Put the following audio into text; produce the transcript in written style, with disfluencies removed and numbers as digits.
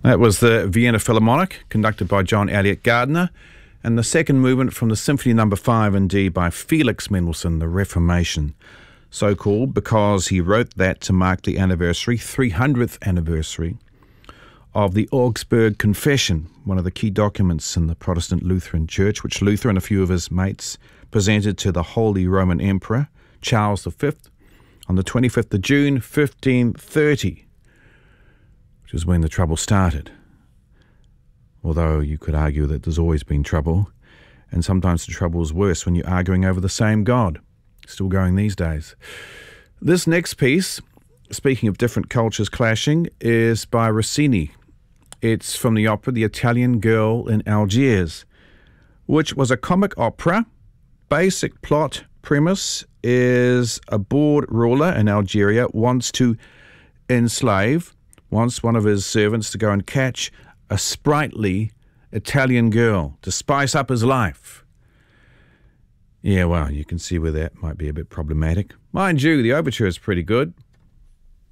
That was the Vienna Philharmonic, conducted by John Elliott Gardner, and the second movement from the Symphony No. 5 in D by Felix Mendelssohn, The Reformation. So called because he wrote that to mark the anniversary, 300th anniversary, of the Augsburg Confession, one of the key documents in the Protestant Lutheran Church, which Luther and a few of his mates presented to the Holy Roman Emperor, Charles V, on the 25th of June, 1530. Which is when the trouble started. Although you could argue that there's always been trouble, and sometimes the trouble is worse when you're arguing over the same God. Still going these days. This next piece, speaking of different cultures clashing, is by Rossini. It's from the opera The Italian Girl in Algiers, which was a comic opera. Basic plot premise is a bored ruler in Algeria wants one of his servants to go and catch a sprightly Italian girl to spice up his life. Yeah, well, you can see where that might be a bit problematic. Mind you, the overture is pretty good.